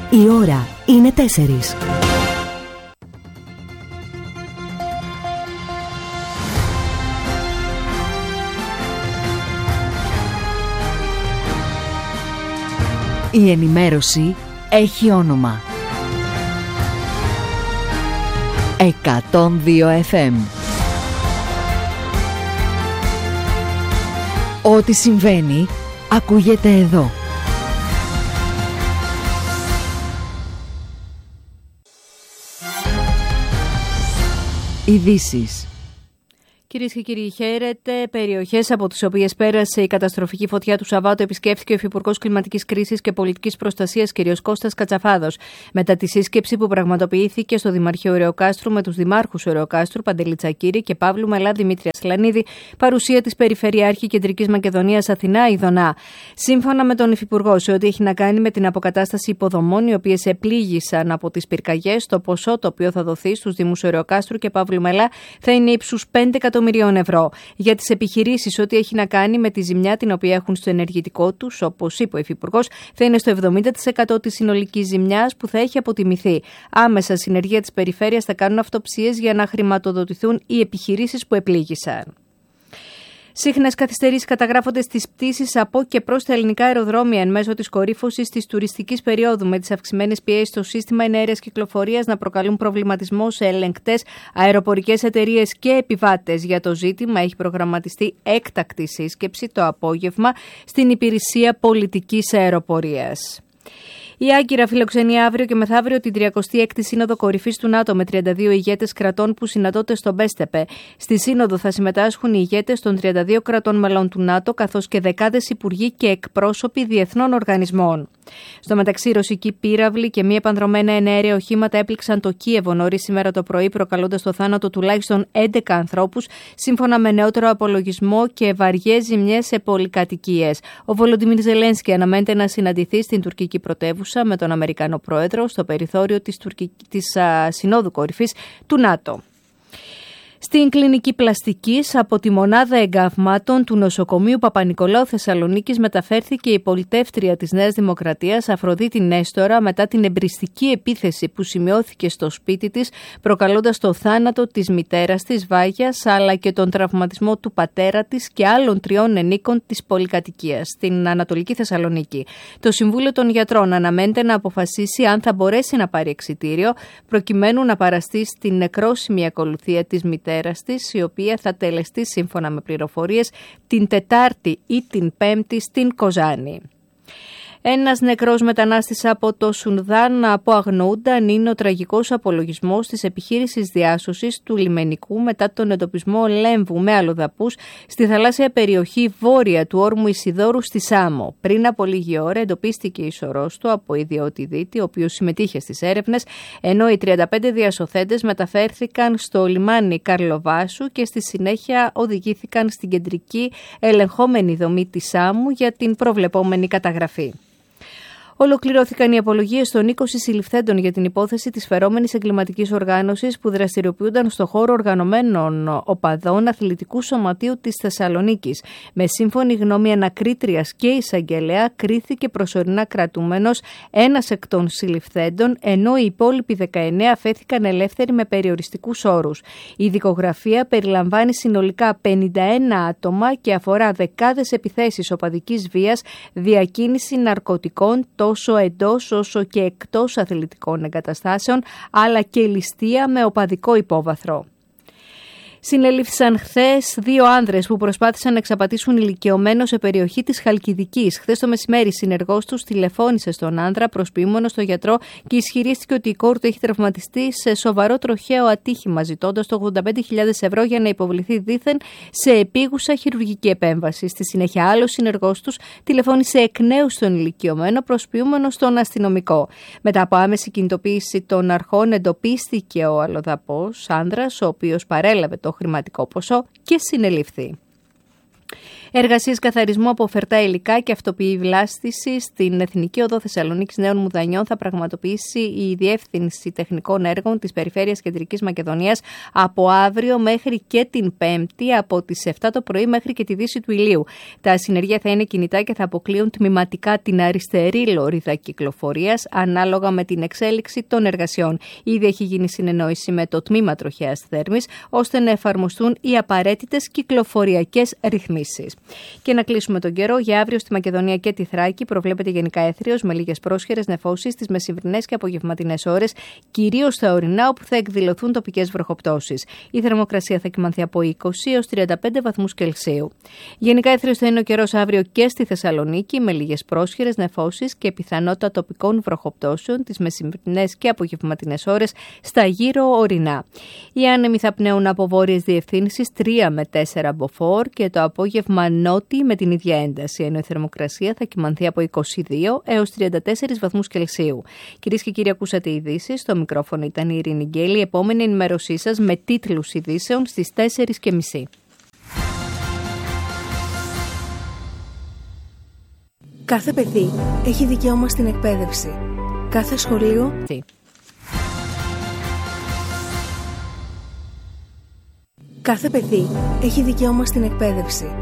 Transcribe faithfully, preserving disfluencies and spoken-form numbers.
Η ώρα είναι τέσσερις. Η ενημέρωση έχει όνομα. εκατόν δύο εφ εμ. Ό,τι συμβαίνει ακούγεται εδώ. Ειδήσεις. Κυρίες και κύριοι, χαίρετε. Περιοχές από τις οποίες πέρασε η καταστροφική φωτιά του Σαββάτου επισκέφθηκε ο Υφυπουργός Κλιματικής Κρίσης και Πολιτικής Προστασίας κ. Κώστας Κατσαφάδος. Μετά τη σύσκεψη που πραγματοποιήθηκε στο Δημαρχείο Ωρεοκάστρου με τους δημάρχους Ωρεοκάστρου Παντελή Τσακίρη και Παύλου Μελά Δημήτρια Σλανίδη, παρουσία της Περιφερειάρχη Κεντρικής Μακεδονίας Αθηνά Ιδονά. Σύμφωνα με τον Υφυπουργό, σε ό,τι έχει να κάνει με την αποκατάσταση υποδομών οι οποίες επλήγησαν από τις πυρκαγιές, το ποσό το οποίο θα δοθεί στους Δήμους Ωρεοκάστρου και Παύλου Μελά θα είναι ύψους πέντε εκατομμυρίων ευρώ. Για τις επιχειρήσεις, ό,τι έχει να κάνει με τη ζημιά την οποία έχουν στο ενεργητικό τους, όπως είπε ο Υφυπουργός, θα είναι στο εβδομήντα τοις εκατό της συνολικής ζημιάς που θα έχει αποτιμηθεί. Άμεσα, συνεργεία της περιφέρειας θα κάνουν αυτοψίες για να χρηματοδοτηθούν οι επιχειρήσεις που επλήγησαν. Σύχνες καθυστερήσεις καταγράφονται στις πτήσεις από και προς τα ελληνικά αεροδρόμια εν μέσω της κορύφωσης της τουριστικής περίοδου, με τις αυξημένες πιέσεις στο σύστημα εναέρειας κυκλοφορίας να προκαλούν προβληματισμό σε ελεγκτές, αεροπορικές εταιρείες και επιβάτες. Για το ζήτημα έχει προγραμματιστεί έκτακτη σύσκεψη το απόγευμα στην Υπηρεσία Πολιτικής Αεροπορίας. Η Άγκυρα φιλοξενεί αύριο και μεθαύριο την τριακοστή έκτη Σύνοδο Κορυφής του ΝΑΤΟ με τριάντα δύο ηγέτες κρατών που συναντώνται στον Πέστεπε. Στη Σύνοδο θα συμμετάσχουν οι ηγέτες των τριάντα δύο κρατών μελών του ΝΑΤΟ, καθώς και δεκάδες υπουργοί και εκπρόσωποι διεθνών οργανισμών. Στο μεταξύ, ρωσικοί πύραυλοι και μη επανδρομένα εναέρια οχήματα έπληξαν το Κίεβο νωρίς σήμερα το πρωί, προκαλώντας το θάνατο τουλάχιστον έντεκα ανθρώπους, σύμφωνα με νεότερο απολογισμό, και βαριές ζημιές σε πολυκατοικίες. Ο Βολοντιμίρ Ζελένσκι αναμένεται να συναντηθεί στην τουρκική πρωτεύουσα με τον Αμερικανό πρόεδρο στο περιθώριο της, Τουρκική, της α, Συνόδου Κορυφής του ΝΑΤΟ. Στην κλινική πλαστικής, από τη μονάδα εγκαυμάτων του νοσοκομείου Παπα-Νικολάου Θεσσαλονίκης μεταφέρθηκε η πολιτεύτρια της Νέας Δημοκρατίας Αφροδίτη Νέστορα μετά την εμπριστική επίθεση που σημειώθηκε στο σπίτι της, προκαλώντας το θάνατο της μητέρας της Βάγιας, αλλά και τον τραυματισμό του πατέρα της και άλλων τριών ενίκων της πολυκατοικίας στην Ανατολική Θεσσαλονίκη. Το Συμβούλιο των Γιατρών αναμένεται να αποφασίσει αν θα μπορέσει να πάρει εξιτήριο προκειμένου να παραστεί στην νεκρόσιμη ακολουθία της μητέρας της, η οποία θα τελεστεί σύμφωνα με πληροφορίες την Τετάρτη ή την Πέμπτη στην Κοζάνη. Ένας νεκρός μετανάστης από το Σουνδάν από Αγνοούνταν είναι ο τραγικός απολογισμός της επιχείρησης διάσωσης του λιμενικού μετά τον εντοπισμό λέμβου με αλλοδαπούς στη θαλάσσια περιοχή βόρεια του όρμου Ισιδώρου στη Σάμο. Πριν από λίγη ώρα εντοπίστηκε η σωρός του από ιδιώτη δίτη, ο οποίος συμμετείχε στις έρευνες, ενώ οι τριάντα πέντε διασωθέντες μεταφέρθηκαν στο λιμάνι Καρλοβάσου και στη συνέχεια οδηγήθηκαν στην κεντρική ελεγχόμενη δομή της Σάμου για την προβλεπόμενη καταγραφή. Ολοκληρώθηκαν οι απολογίες των είκοσι συλληφθέντων για την υπόθεση της φερόμενης εγκληματικής οργάνωσης που δραστηριοποιούνταν στο χώρο οργανωμένων οπαδών αθλητικού σωματείου της Θεσσαλονίκης. Με σύμφωνη γνώμη ανακρίτριας και εισαγγελέα, κρίθηκε προσωρινά κρατούμενος ένας εκ των συλληφθέντων, ενώ οι υπόλοιποι δεκαεννέα αφέθηκαν ελεύθεροι με περιοριστικούς όρους. Η δικογραφία περιλαμβάνει συνολικά πενήντα ένα άτομα και αφορά δεκάδες επιθέσεις οπαδικής βίας, διακίνηση ναρκωτικών, τόσο εντός όσο και εκτός αθλητικών εγκαταστάσεων, αλλά και ληστεία με οπαδικό υπόβαθρο. Συνελήφθησαν χθες δύο άνδρες που προσπάθησαν να εξαπατήσουν ηλικιωμένο σε περιοχή της Χαλκιδικής. Χθες το μεσημέρι, συνεργός τους τηλεφώνησε στον άνδρα προσποιούμενο στο γιατρό και ισχυρίστηκε ότι η κόρη του έχει τραυματιστεί σε σοβαρό τροχαίο ατύχημα, ζητώντας το ογδόντα πέντε χιλιάδες ευρώ για να υποβληθεί δήθεν σε επίγουσα χειρουργική επέμβαση. Στη συνέχεια, άλλος συνεργός τους τηλεφώνησε εκ νέου στον ηλικιωμένο προσποιούμενο στον αστυνομικό. Μετά από άμεση κινητοποίηση των αρχών, εντοπίστηκε ο αλλοδαπός άνδρας, ο οποίος παρέλαβε το χρηματικό ποσό και συνελήφθη. Εργασίες καθαρισμού από φερτά υλικά και αυτοποιή βλάστηση στην Εθνική Οδό Θεσσαλονίκης Νέων Μουδανιών θα πραγματοποιήσει η Διεύθυνση Τεχνικών Έργων της Περιφέρειας Κεντρικής Μακεδονίας από αύριο μέχρι και την Πέμπτη, από τις επτά το πρωί μέχρι και τη δύση του ηλίου. Τα συνεργεία θα είναι κινητά και θα αποκλείουν τμηματικά την αριστερή λωρίδα κυκλοφορίας ανάλογα με την εξέλιξη των εργασιών. Ήδη έχει γίνει συνεννόηση με το τμήμα τροχέας θέρμης ώστε να εφαρμοστούν οι απαραίτητες κυκλοφοριακές ρυθμίσεις. Και να κλείσουμε τον καιρό. Για αύριο στη Μακεδονία και τη Θράκη προβλέπεται γενικά έθριος με λίγες πρόσχερες νεφώσεις στις μεσημβρινές και απογευματινές ώρες, κυρίως στα ορεινά όπου θα εκδηλωθούν τοπικές βροχοπτώσεις. Η θερμοκρασία θα κυμανθεί από είκοσι έως τριάντα πέντε βαθμούς Κελσίου. Γενικά έθριος θα είναι ο καιρός αύριο και στη Θεσσαλονίκη με λίγες πρόσχερες νεφώσεις και πιθανότητα τοπικών βροχοπτώσεων τις μεσημβρινές και απογευματινές ώρες στα γύρω ορεινά. Οι άνεμοι θα πνέουν από βόρειες διευθύνσεις τρία με τέσσερα μποφόρ και το απόγευμα νότιοι με την ίδια ένταση, ενώ η θερμοκρασία θα κυμανθεί από είκοσι δύο έως τριάντα τέσσερα βαθμούς Κελσίου. Κυρίες και κύριοι, ακούσατε ειδήσεις. Στο μικρόφωνο ήταν η Ειρήνη Γκέλη. Η επόμενη ενημέρωσή σας με τίτλους ειδήσεων στις τέσσερις και μισή. Κάθε παιδί έχει δικαίωμα στην εκπαίδευση. Κάθε σχολείο... Κάθε παιδί έχει δικαίωμα στην εκπαίδευση.